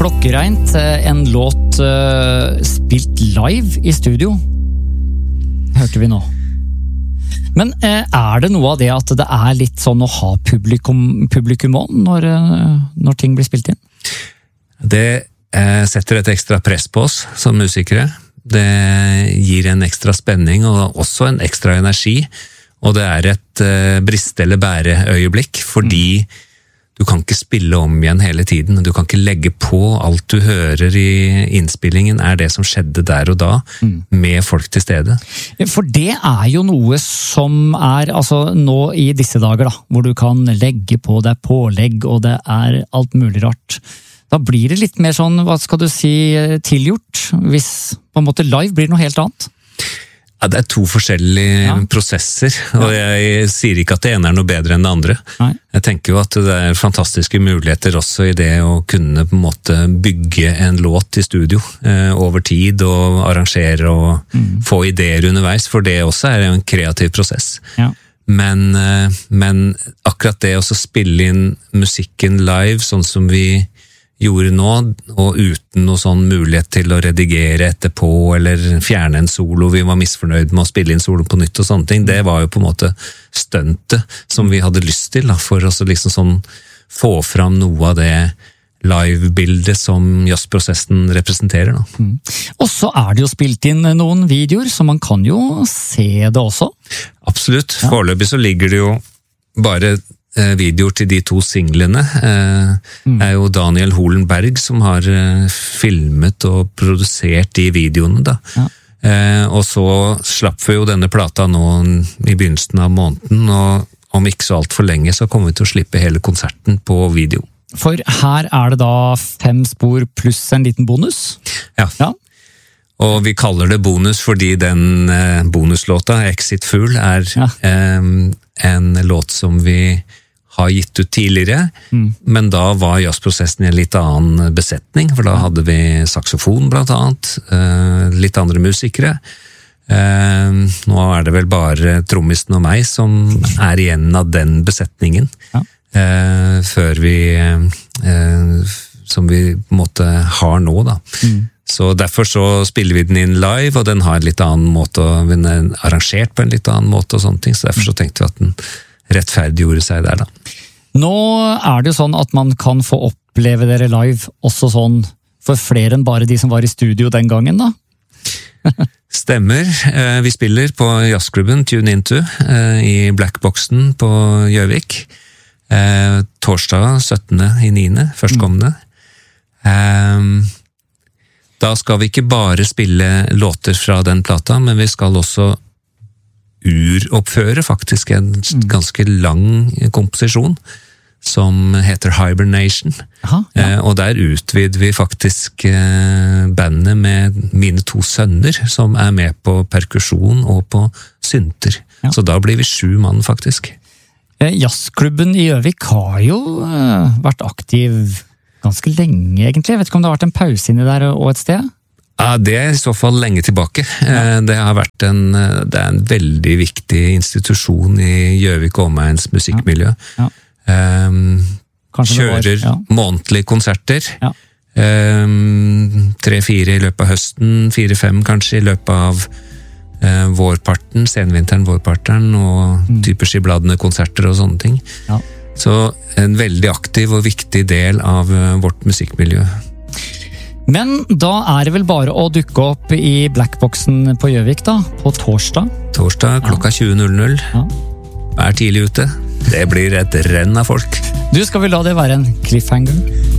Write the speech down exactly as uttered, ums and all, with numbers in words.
klokkereint en låt uh, spilt live i studio. Hørte vi nå. Men uh, er det noe av det at det er litt sånn å ha publikum, publikum on når, uh, når ting blir spilt inn? Det uh, setter et ekstra press på oss som musikere. Det gir en ekstra spenning og også en ekstra energi. Og det er et uh, briste eller bære øyeblikk, fordi mm. du kan ikke spille om igjen hele tiden. Du kan ikke legge på alt du hører i innspillingen er det som skjedde der og da, mm. med folk til stede. For det er jo noe som er, altså nå i disse dager da, hvor du kan legge på deg pålegg, og det er alt mulig rart. Da blir det litt mer sånn, hva skal du si, tilgjort, hvis på en måte live blir noe helt annet. Ja, det er to forskjellige ja. prosesser, og jeg sier ikke at det ene er noe bedre enn det andre. Nei. Jeg tenker jo at det er fantastiske muligheter også i det å kunne på en måte bygge en låt i studio eh, over tid, og arrangere og mm. få ideer underveis, for det også er en kreativ prosess. Ja. Men, eh, men akkurat det å spille inn musikken live, sånn som vi gjorde nå, og uten noe sånn mulighet til å redigere etterpå, eller fjerne en solo, vi var misfornøyd med å spille inn solo på nytt og sånne ting, det var jo på en måte stuntet som vi hadde lyst til, da, for å liksom sånn få fram noe av det live-bildet som jazzprosessen representerer. Da. Mm. Og så er det jo spilt inn noen videoer, så man kan jo se det også. Absolutt. Ja. Foreløpig så ligger det jo bare videoer til de to singlene. Eh, mm. er jo Daniel Holenberg som har eh, filmet og produsert de videoene da. Ja. Eh, og så slapp vi jo denne plata nå i begynnelsen av måneden, og om ikke så alt for lenge så kommer vi til å slippe hele konserten på video. For her er det da fem spor pluss en liten bonus? Ja. Ja. Og vi kaller det bonus fordi den eh, bonuslåta, Exit Fool, er ja. eh, en låt som vi har gitt ut tidligere, mm. men da var jazzprosessen i en litt annen besetning, for da hadde vi saksofon blant annet, eh, litt andre musikere. Eh, nå er det vel bare trommisten og meg som er igjen av den besetningen, ja. eh, før vi, eh, som vi på en måte har nå da. Mm. Så derfor så spiller vi den inn live, og den har en litt annen måte, og den er arrangert på en litt annen måte og sånne ting, så derfor så tenkte vi at den rettferdiggjorde seg der da. Nå er det jo sånn at man kan få oppleve dere live også sånn for flere enn bare de som var i studio den gangen da. Stemmer. Vi spiller på jazzklubben Tune Into i Blackboxen på Gjøvik. Torsdag syttende i niende førstkommende. Mm. Da skal vi ikke bare spille låter fra den plata, men vi skal også uroppføre faktisk en ganske lang komposisjon som heter Hibernation. Aha, ja. eh, og der utvider vi faktisk eh, bandet med mine to sønner som er med på perkusjon og på synter. Ja. Så da blir vi sju mann faktisk. Eh, jazzklubben i Gjøvik har jo eh, vært aktiv ganske lenge egentlig. Jeg vet ikke om det har vært en pause inni der og et sted? Ja, det er i så fall lenge tilbake. Ja. Det har vært en, det er en veldig viktig institusjon i Gjøvik og omegns musikkmiljø. Ja. Ja. Um, kjører var, ja. månedlige konserter. Ja. Um, tre-fire i løpet av høsten, fire-fem kanskje i løpet av uh, vårparten, senvinteren, vårparten, og mm. typer skibladende konserter og sånne ting. Ja. Så en veldig aktiv og viktig del av uh, vårt musikkmiljø. Men da er det vel bare å dukke opp i Blackboxen på Gjøvik da, på torsdag? Torsdag klokka ja. tjue null null. Ja. Er tidlig ute. Det blir et renn av folk. Du, skal vi la det være en cliffhanger?